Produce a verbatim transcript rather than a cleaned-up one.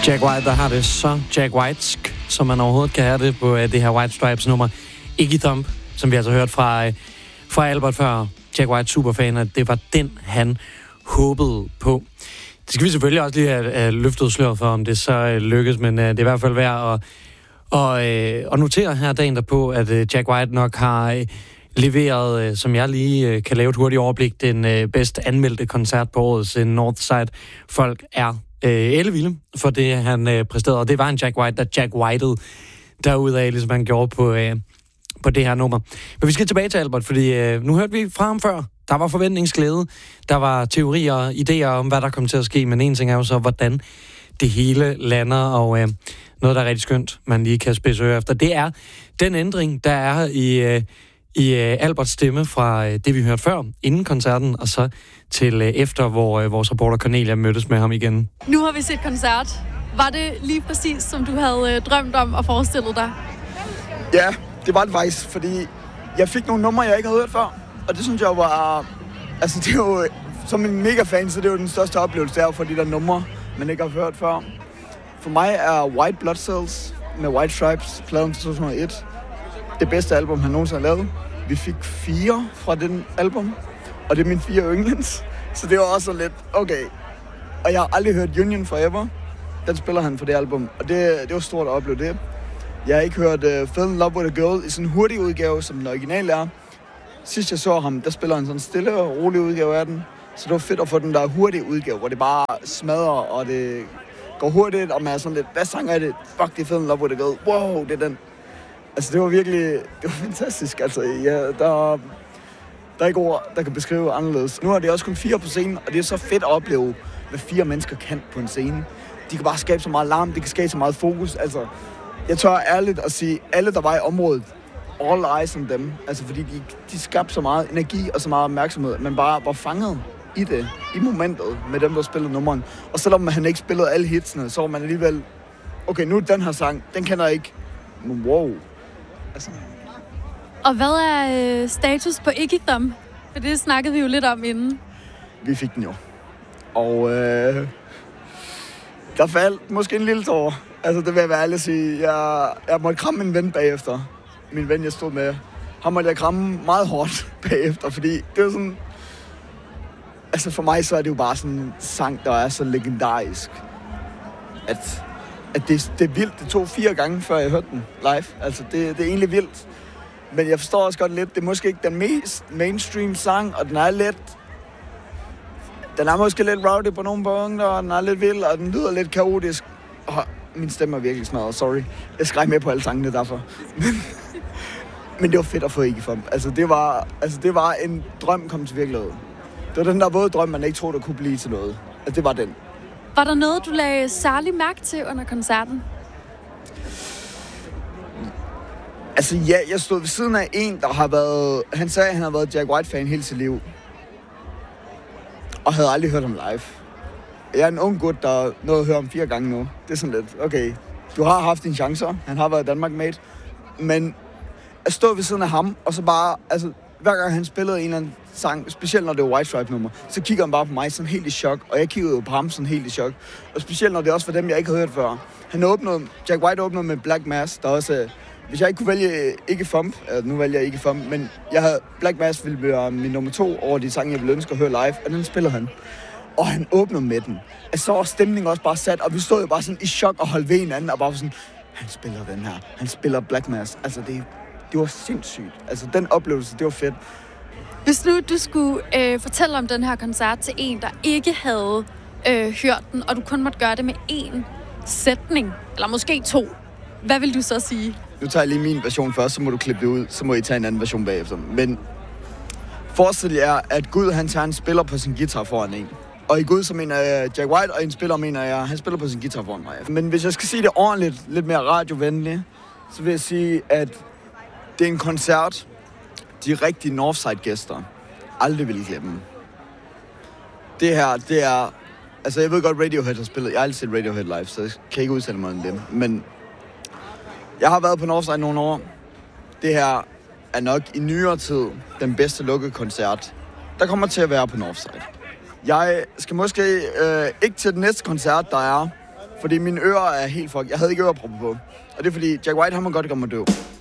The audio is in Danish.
Jack White, der har det så Jack Whitesk, som man overhovedet kan have det på uh, det her White Stripes nummer. Iggy Thump, som vi altså hørt fra, uh, fra Albert før. Jack White, superfan, at det var den, han håbede på. Det skal vi selvfølgelig også lige have, have løftet sløret for, om det så uh, lykkes, men uh, det er i hvert fald værd at, og, uh, at notere her dagen derpå, at uh, Jack White nok har uh, leveret, uh, som jeg lige uh, kan lave et hurtigt overblik, den uh, bedst anmeldte koncert på årets uh, Northside. Folk er uh, ellevilde for det, han uh, præsterede, og det var en Jack White, der Jack White'ede derudaf, ligesom han gjorde på... Uh, på det her nummer. Men vi skal tilbage til Albert, fordi øh, nu hørte vi fra ham før. Der var forventningsglæde, der var teorier og idéer om, hvad der kom til at ske, men en ting er jo så, hvordan det hele lander, og øh, noget, der er rigtig skønt, man lige kan spidse øre efter. Det er den ændring, der er i, øh, i øh, Alberts stemme fra øh, det, vi hørte før, inden koncerten, og så til øh, efter, hvor øh, vores reporter Cornelia mødtes med ham igen. Nu har vi set koncert. Var det lige præcis, som du havde øh, drømt om og forestillet dig? Ja, det var det faktisk, fordi jeg fik nogle numre, jeg ikke havde hørt før. Og det synes jeg var... Altså, det er jo... Som en mega fan, så det er jo den største oplevelse der for de der numre, man ikke har hørt før. For mig er White Blood Cells med White Stripes, pladen til to tusind og et, det bedste album, han nogensinde har lavet. Vi fik fire fra den album, og det er mine fire yndlings. Så det var også lidt, okay. Og jeg har aldrig hørt Union Forever. Den spiller han for det album, og det, det var stort at opleve det. Jeg har ikke hørt uh, Fell in Love with a Girl i sådan en hurtig udgave, som den originale er. Sidst jeg så ham, der spiller han sådan en stille og rolig udgave af den. Så det var fedt at få den der hurtige udgave, hvor det bare smadrer, og det går hurtigt, og man er sådan lidt, hvad sang er det? Fuck, det er Fell in Love with a Girl. Wow, det er den. Altså, det var virkelig, det var fantastisk. Altså, ja, der, der er ikke ord, der kan beskrive anderledes. Nu er det også kun fire på scenen, og det er så fedt at opleve, hvad fire mennesker kan på en scene. De kan bare skabe så meget larm, de kan skabe så meget fokus, altså... Jeg tør ærligt at sige, alle der var i området, all eyes on dem. Altså fordi de, de skabte så meget energi og så meget opmærksomhed, men bare var fanget i det, i momentet med dem, der spillede nummeren. Og selvom han ikke spillede alle hitsene, så var man alligevel, okay, nu den her sang, den kender jeg ikke. Men wow. Altså. Og hvad er øh, status på Iggy Thump? For det snakkede vi jo lidt om inden. Vi fik den jo. Og øh, der faldt måske en lille tår. Altså, det vil jeg være ærlig at sige. Jeg, jeg måtte kramme min ven bagefter. Min ven, jeg stod med. Ham måtte jeg kramme meget hårdt bagefter, fordi det var sådan... Altså, for mig så er det jo bare sådan en sang, der er så legendarisk. At, at det, det er vildt. Det tog fire gange, før jeg hørte den live. Altså, det, det er egentlig vildt. Men jeg forstår også godt lidt, det er måske ikke den mest mainstream sang, og den er lidt... Den er måske lidt rowdy på nogle punkter, og den er lidt vild, og den lyder lidt kaotisk. Og min stemme er virkelig smadret, sorry. Jeg skreg med på alle sangene derfor. Men det var fedt at få Iggy Thump. Altså det var, altså det var en drøm kom til virkelighed. Det var den der våde drøm, man ikke troede, der kunne blive til noget. Altså det var den. Var der noget, du lagde særlig mærke til under koncerten? Altså ja, jeg stod ved siden af en, der har været... Han sagde, at han har været Jack White-fan hele sit liv. Og havde aldrig hørt ham live. Jeg er en ung gut, der nåede at høre ham fire gange nu. Det er sådan lidt, okay, du har haft dine chancer. Han har været Danmark-mate. Men at stå ved siden af ham, og så bare, altså, hver gang han spillede en eller anden sang, specielt når det var White Stripe-nummer, så kigger han bare på mig sådan helt i chok, og jeg kiggede jo på ham sådan helt i chok. Og specielt når det også var dem, jeg ikke havde hørt før. Han åbnede, Jack White åbnede med Black Mass, der også, hvis jeg ikke kunne vælge Iggy Thump, nu vælger jeg Iggy Thump, men jeg havde, Black Mass ville være min nummer to over de sange, jeg ville ønske at høre live, og den spillede han. Og han åbnede med den. Altså, så var stemningen også bare sat, og vi stod jo bare sådan i chok og holdt ved hinanden, og bare sådan, han spiller den her, han spiller Black Mass. Altså, det, det var sindssygt. Altså, den oplevelse, det var fedt. Hvis nu du skulle øh, fortælle om den her koncert til en, der ikke havde øh, hørt den, og du kun måtte gøre det med én sætning, eller måske to, hvad vil du så sige? Nu tager jeg lige min version først, så må du klippe det ud, så må I tage en anden version bagefter. Men forestil jer, at Gud, han tager en spiller på sin guitar foran en. Og i Gud, så mener jeg Jack White, og en spiller mener jeg, han spiller på sin guitar foran mig. Men hvis jeg skal sige det ordentligt, lidt mere radiovenligt, så vil jeg sige, at det er en koncert, de rigtige Northside-gæster aldrig ville glemme. Det her, det er... Altså, jeg ved godt, Radiohead har spillet. Jeg har aldrig set Radiohead live, så jeg kan ikke udtale mig om dem. Men jeg har været på Northside nogle år. Det her er nok i nyere tid den bedste lukkede koncert, der kommer til at være på Northside. Jeg skal måske øh, ikke til den næste koncert, der er, Fordi mine ører er helt fuck. Jeg havde ikke ørepropper på. Og det er fordi, Jack White, han må godt gøre mig døv.